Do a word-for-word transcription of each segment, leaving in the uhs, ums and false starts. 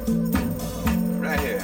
Right here.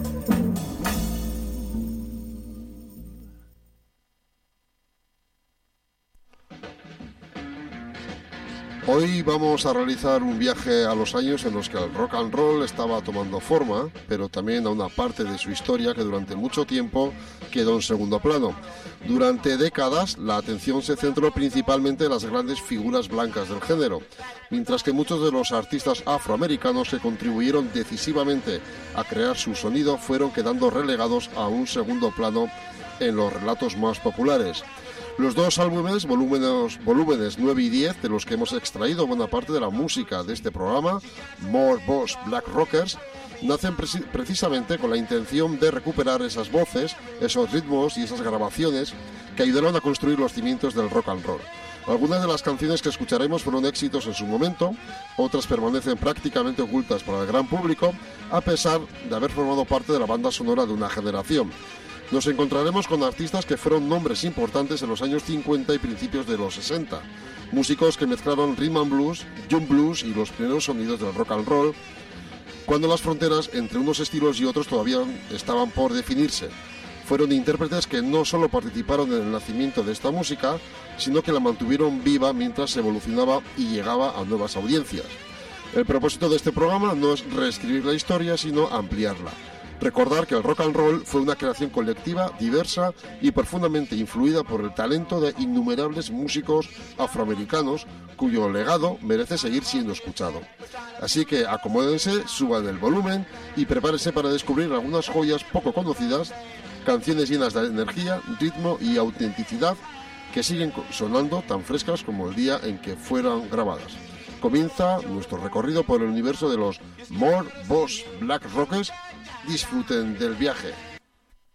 Hoy vamos a realizar un viaje a los años en los que el rock and roll estaba tomando forma, pero también a una parte de su historia que durante mucho tiempo quedó en segundo plano. Durante décadas, la atención se centró principalmente en las grandes figuras blancas del género, mientras que muchos de los artistas afroamericanos que contribuyeron decisivamente a crear su sonido fueron quedando relegados a un segundo plano en los relatos más populares. Los dos álbumes, volúmenes, volúmenes nueve y diez, de los que hemos extraído buena parte de la música de este programa, More Boss Black Rockers, nacen pre- precisamente con la intención de recuperar esas voces, esos ritmos y esas grabaciones que ayudaron a construir los cimientos del rock and roll. Algunas de las canciones que escucharemos fueron éxitos en su momento, otras permanecen prácticamente ocultas para el gran público, a pesar de haber formado parte de la banda sonora de una generación. Nos encontraremos con artistas que fueron nombres importantes en los años cincuenta y principios de los sesenta, músicos que mezclaron rhythm and blues, jump blues y los primeros sonidos del rock and roll, cuando las fronteras entre unos estilos y otros todavía estaban por definirse. Fueron intérpretes que no solo participaron en el nacimiento de esta música, sino que la mantuvieron viva mientras evolucionaba y llegaba a nuevas audiencias. El propósito de este programa no es reescribir la historia, sino ampliarla. Recordar que el rock and roll fue una creación colectiva, diversa y profundamente influida por el talento de innumerables músicos afroamericanos cuyo legado merece seguir siendo escuchado. Así que acomódense, suban el volumen y prepárense para descubrir algunas joyas poco conocidas, canciones llenas de energía, ritmo y autenticidad que siguen sonando tan frescas como el día en que fueron grabadas. Comienza nuestro recorrido por el universo de los More Boss Black Rockers. Disfruten del viaje.